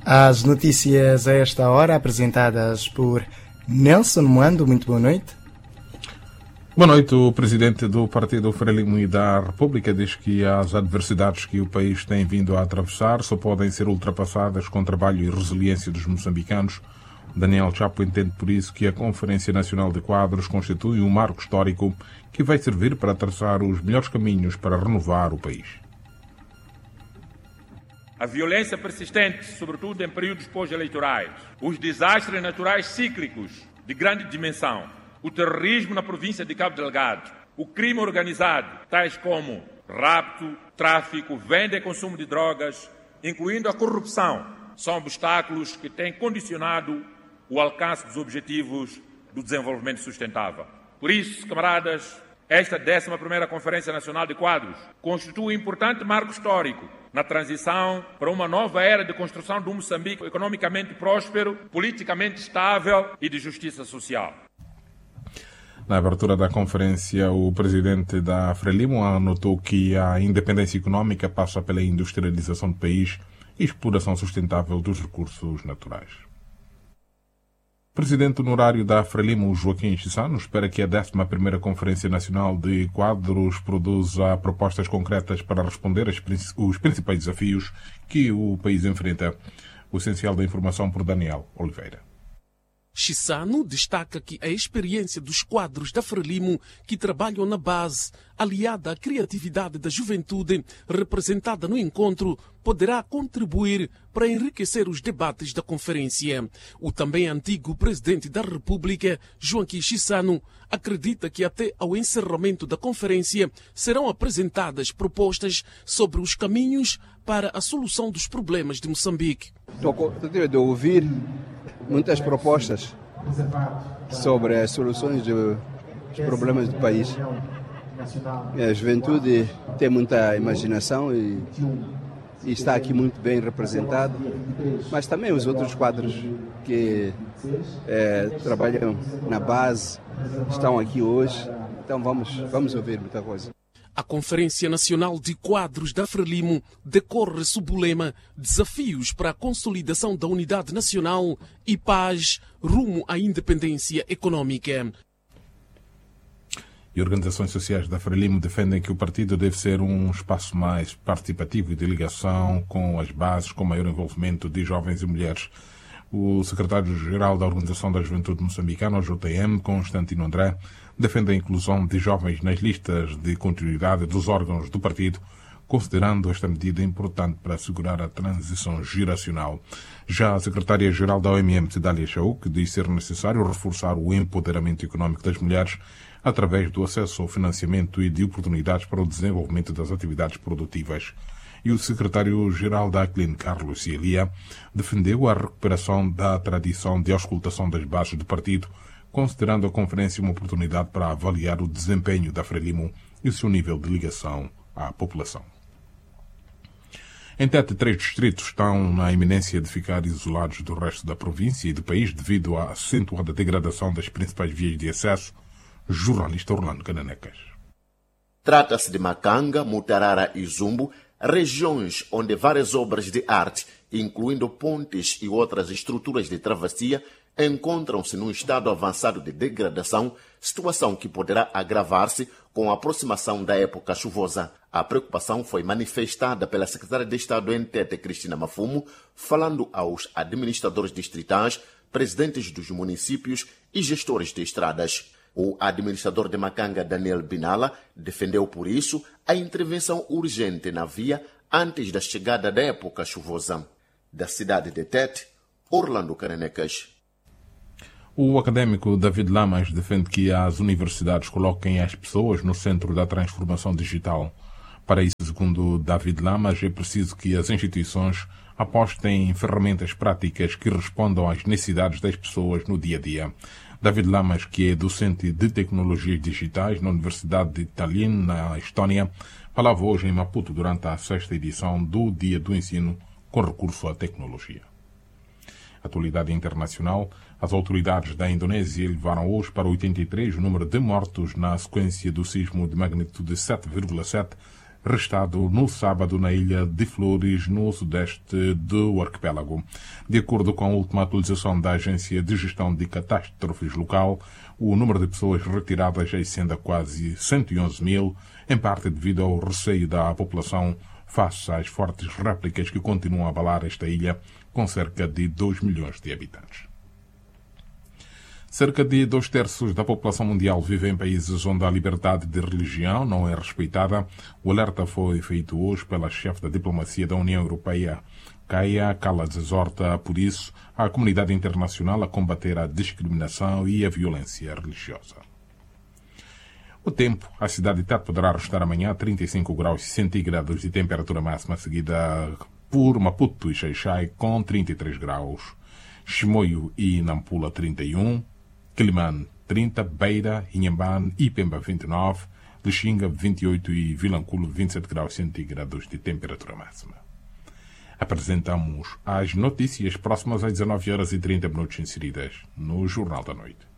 As notícias a esta hora, apresentadas por Nelson Moando. Muito boa noite. Boa noite. O presidente do Partido Frelimo e da República diz que as adversidades que o país tem vindo a atravessar só podem ser ultrapassadas com trabalho e resiliência dos moçambicanos. Daniel Chapo entende por isso que a Conferência Nacional de Quadros constitui um marco histórico que vai servir para traçar os melhores caminhos para renovar o país. A violência persistente, sobretudo em períodos pós-eleitorais, os desastres naturais cíclicos de grande dimensão, o terrorismo na província de Cabo Delgado, o crime organizado, tais como rapto, tráfico, venda e consumo de drogas, incluindo a corrupção, são obstáculos que têm condicionado o alcance dos objetivos do desenvolvimento sustentável. Por isso, camaradas, esta 11ª Conferência Nacional de Quadros constitui um importante marco histórico na transição para uma nova era de construção de um Moçambique economicamente próspero, politicamente estável e de justiça social. Na abertura da conferência, o presidente da Frelimo anotou que a independência econômica passa pela industrialização do país e exploração sustentável dos recursos naturais. O presidente honorário da Frelimo, Joaquim Chissano, espera que a 11ª Conferência Nacional de Quadros produza propostas concretas para responder os principais desafios que o país enfrenta. O essencial da informação por Daniel Oliveira. Chissano destaca que a experiência dos quadros da Frelimo que trabalham na base, aliada à criatividade da juventude representada no encontro, poderá contribuir para enriquecer os debates da conferência. O também antigo presidente da República, Joaquim Chissano, acredita que até ao encerramento da conferência serão apresentadas propostas sobre os caminhos para a solução dos problemas de Moçambique. Estou de ouvir muitas propostas sobre as soluções dos problemas do país. A juventude tem muita imaginação e está aqui muito bem representado, mas também os outros quadros que trabalham na base estão aqui hoje, então vamos ouvir muita coisa. A Conferência Nacional de Quadros da Frelimo decorre sob o lema Desafios para a Consolidação da Unidade Nacional e Paz rumo à Independência Econômica. E organizações sociais da Frelimo defendem que o partido deve ser um espaço mais participativo e de ligação com as bases, com maior envolvimento de jovens e mulheres. O secretário-geral da Organização da Juventude Moçambicana, JM, Constantino André, defende a inclusão de jovens nas listas de continuidade dos órgãos do partido, considerando esta medida importante para assegurar a transição geracional. Já a secretária-geral da OMM, Cidália Chauk, diz ser necessário reforçar o empoderamento econômico das mulheres através do acesso ao financiamento e de oportunidades para o desenvolvimento das atividades produtivas. E o secretário-geral da ACLIN, Carlos Elia, defendeu a recuperação da tradição de auscultação das bases do partido, considerando a conferência uma oportunidade para avaliar o desempenho da Frelimo e o seu nível de ligação à população. Em Tete, 3 distritos estão na iminência de ficar isolados do resto da província e do país devido à acentuada degradação das principais vias de acesso. Jornalista Orlando Cananecas. Trata-se de Macanga, Mutarara e Zumbo, regiões onde várias obras de arte, incluindo pontes e outras estruturas de travessia, encontram-se num estado avançado de degradação, situação que poderá agravar-se com a aproximação da época chuvosa. A preocupação foi manifestada pela secretária de Estado em Tete, Cristina Mafumo, falando aos administradores distritais, presidentes dos municípios e gestores de estradas. O administrador de Macanga, Daniel Binala, defendeu por isso a intervenção urgente na via antes da chegada da época chuvosa. Da cidade de Tete, Orlando Cananecas. O académico David Lamas defende que as universidades coloquem as pessoas no centro da transformação digital. Para isso, segundo David Lamas, é preciso que as instituições apostem em ferramentas práticas que respondam às necessidades das pessoas no dia a dia. David Lamas, que é docente de tecnologias digitais na Universidade de Tallinn, na Estónia, falava hoje em Maputo durante a 6ª edição do Dia do Ensino com recurso à tecnologia. Atualidade internacional, as autoridades da Indonésia elevaram hoje para 83 o número de mortos na sequência do sismo de magnitude 7,7 registrado no sábado na ilha de Flores, no sudeste do arquipélago. De acordo com a última atualização da Agência de Gestão de Catástrofes Local, o número de pessoas retiradas ascende a quase 111 mil, em parte devido ao receio da população face às fortes réplicas que continuam a abalar esta ilha, com cerca de 2 milhões de habitantes. Cerca de 2/3 da população mundial vive em países onde a liberdade de religião não é respeitada. O alerta foi feito hoje pela chefe da diplomacia da União Europeia, Kaja Kallas, exorta, por isso, a comunidade internacional a combater a discriminação e a violência religiosa. O tempo, a cidade de Tete poderá registrar amanhã 35 graus centígrados de temperatura máxima, seguida por Maputo e Xai-Xai com 33 graus, Chimoio e Nampula 31, Quilimane 30, Beira, Inhambane e Pemba 29, Lixinga 28 e Vilanculo 27 graus centígrados de temperatura máxima. Apresentamos as notícias próximas às 19h30 inseridas no Jornal da Noite.